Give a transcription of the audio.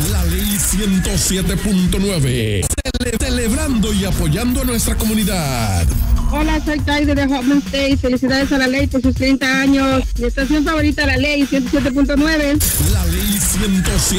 La Ley 107.9. Celebrando y apoyando a nuestra comunidad. Hola, soy Kaide de Hoffman State. Felicidades a la ley por sus 30 años. Mi estación favorita, la Ley 107.9. La Ley 107.